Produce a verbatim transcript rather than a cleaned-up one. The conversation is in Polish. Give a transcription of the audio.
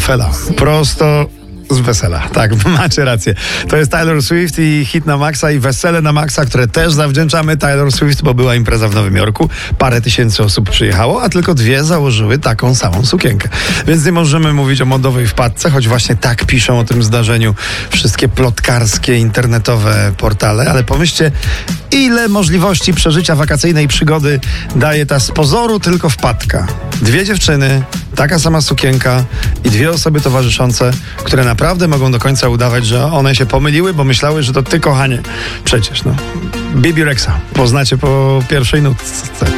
portfela. Prosto z wesela. Tak, macie rację. To jest Taylor Swift i hit na maksa i wesele na maksa, które też zawdzięczamy Taylor Swift, bo była impreza w Nowym Jorku. Parę tysięcy osób przyjechało, a tylko dwie założyły taką samą sukienkę. Więc nie możemy mówić o modowej wpadce, choć właśnie tak piszą o tym zdarzeniu wszystkie plotkarskie, internetowe portale, ale pomyślcie, ile możliwości przeżycia wakacyjnej przygody daje ta z pozoru tylko wpadka. Dwie dziewczyny, taka sama sukienka i dwie osoby towarzyszące, które naprawdę mogą do końca udawać, że one się pomyliły, bo myślały, że to ty, kochanie. Przecież, no. Bibi Rexa. Poznacie po pierwszej nutce.